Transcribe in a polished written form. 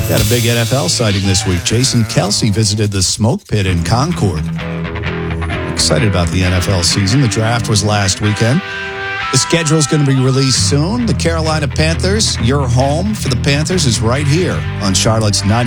Got a big NFL sighting this week. Jason Kelce visited the Smoke Pit in Concord. Excited about the NFL season. The draft was last weekend. The schedule is going to be released soon. The Carolina Panthers, your home for the Panthers is right here on Charlotte's 90.